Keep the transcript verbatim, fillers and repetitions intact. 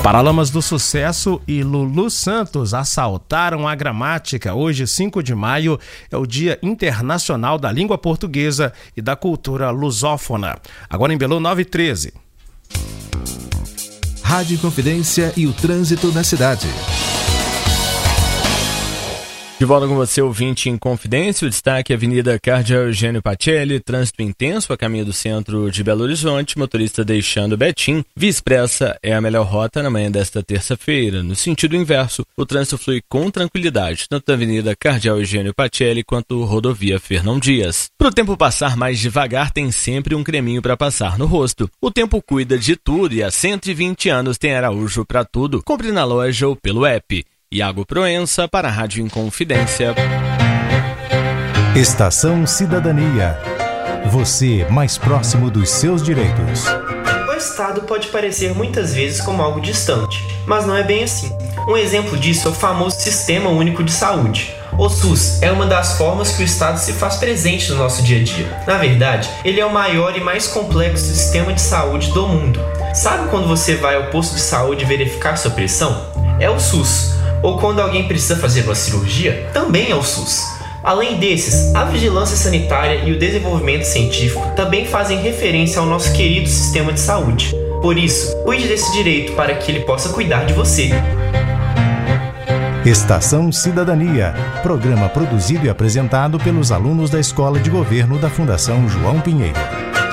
Paralamas do Sucesso e Lulu Santos assaltaram a gramática. Hoje, cinco de maio, é o Dia Internacional da Língua Portuguesa e da Cultura Lusófona. Agora em Belu, nove e treze. Rádio Inconfidência e o trânsito na cidade. De volta com você, ouvinte em Confidência, o destaque é Avenida Cardeal Eugênio Pacelli, trânsito intenso a caminho do centro de Belo Horizonte, motorista deixando Betim. Via Expressa é a melhor rota na manhã desta terça-feira. No sentido inverso, o trânsito flui com tranquilidade, tanto na Avenida Cardeal Eugênio Pacelli quanto rodovia Fernão Dias. Para o tempo passar mais devagar, tem sempre um creminho para passar no rosto. O tempo cuida de tudo e há cento e vinte anos tem Araújo para tudo. Compre na loja ou pelo app. Iago Proença para a Rádio Inconfidência. Estação Cidadania. Você mais próximo dos seus direitos. O Estado pode parecer muitas vezes como algo distante, mas não é bem assim. Um exemplo disso é o famoso Sistema Único de Saúde. O SUS é uma das formas que o Estado se faz presente no nosso dia a dia. Na verdade, ele é o maior e mais complexo sistema de saúde do mundo. Sabe quando você vai ao posto de saúde verificar sua pressão? É o SUS. Ou quando alguém precisa fazer uma cirurgia, também é o SUS. Além desses, a vigilância sanitária e o desenvolvimento científico também fazem referência ao nosso querido sistema de saúde. Por isso, cuide desse direito para que ele possa cuidar de você. Estação Cidadania, programa produzido e apresentado pelos alunos da Escola de Governo da Fundação João Pinheiro.